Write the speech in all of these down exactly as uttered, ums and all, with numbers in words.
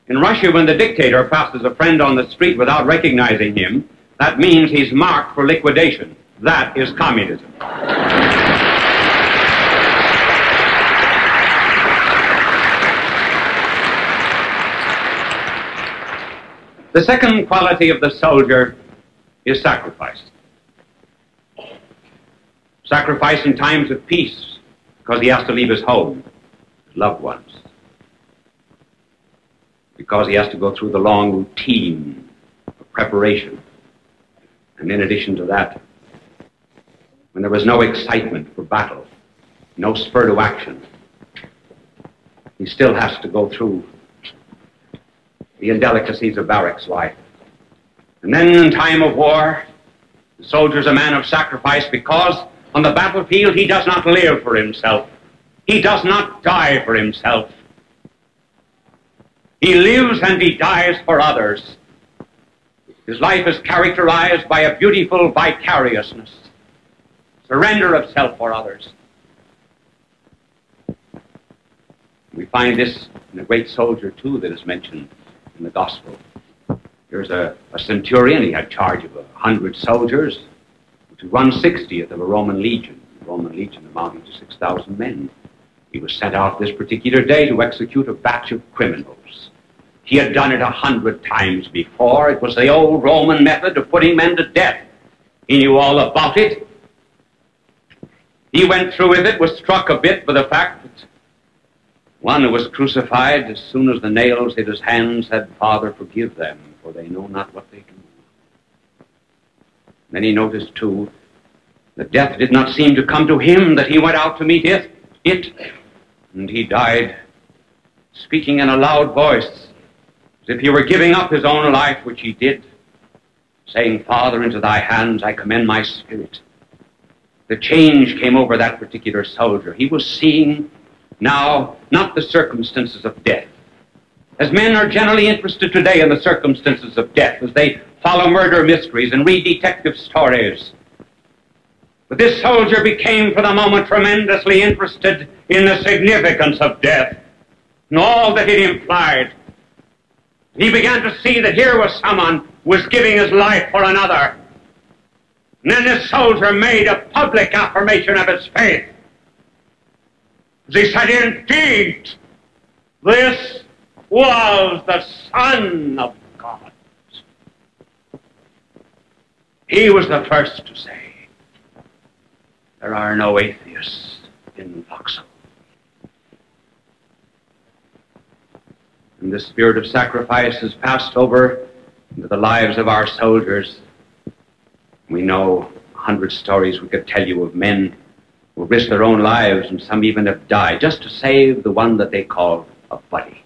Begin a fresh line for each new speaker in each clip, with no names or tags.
In Russia, when the dictator passes a friend on the street without recognizing him, that means he's marked for liquidation. That is communism. The second quality of the soldier is sacrifice. Sacrifice in times of peace, because he has to leave his home, his loved ones. Because he has to go through the long routine of preparation. And in addition to that, when there was no excitement for battle, no spur to action, he still has to go through the indelicacies of barracks life. And then in time of war, the soldier's a man of sacrifice because on the battlefield he does not live for himself. He does not die for himself. He lives and he dies for others. His life is characterized by a beautiful vicariousness, surrender of self for others. We find this in a great soldier, too, that is mentioned in the Gospel. There's a, a centurion. He had charge of a hundred soldiers, which was one sixtieth of a Roman legion, a Roman legion amounting to six thousand men. He was sent out this particular day to execute a batch of criminals. He had done it a hundred times before. It was the old Roman method of putting men to death. He knew all about it. He went through with it, was struck a bit by the fact that one who was crucified, as soon as the nails hit his hands, said, "Father, forgive them, for they know not what they do." Then he noticed, too, that death did not seem to come to him, that he went out to meet it, it, and he died, speaking in a loud voice, as if he were giving up his own life, which he did, saying, "Father, into thy hands I commend my spirit." The change came over that particular soldier. He was seeing now not the circumstances of death, as men are generally interested today in the circumstances of death, as they follow murder mysteries and read detective stories. But this soldier became, for the moment, tremendously interested in the significance of death and all that it implied. He began to see that here was someone who was giving his life for another. And then this soldier made a public affirmation of his faith. As he said, "Indeed, this was the Son of God." He was the first to say, "There are no atheists in Vauxhall." And the spirit of sacrifice has passed over into the lives of our soldiers. We know a hundred stories we could tell you of men who risked their own lives, and some even have died, just to save the one that they call a buddy.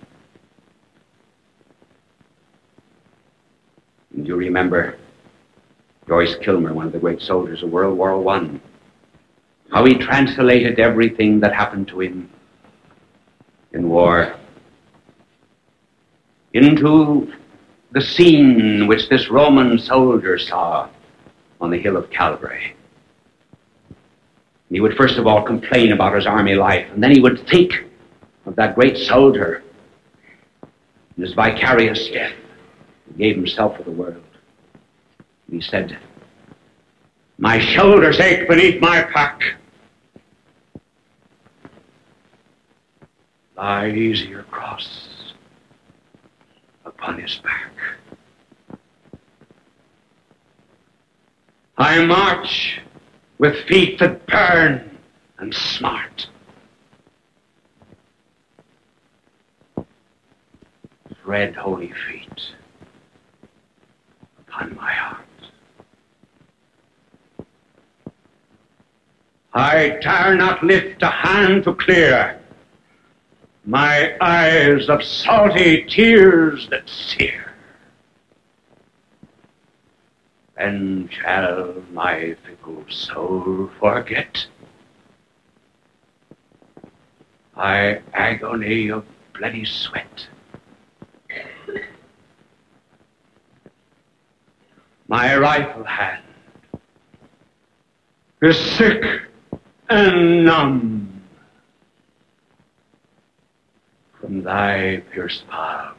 And you remember Joyce Kilmer, one of the great soldiers of World War One, how he translated everything that happened to him in war into the scene which this Roman soldier saw on the hill of Calvary. He would first of all complain about his army life, and then he would think of that great soldier and his vicarious death. He gave himself for the world. And he said, "My shoulders ache beneath my pack. Lie easy your cross upon his back. I march with feet that burn and smart. Red holy feet upon my heart. I dare not lift a hand to clear my eyes of salty tears that sear. Then shall my fickle soul forget my agony of bloody sweat. My rifle hand is sick and numb from thy pierced palm.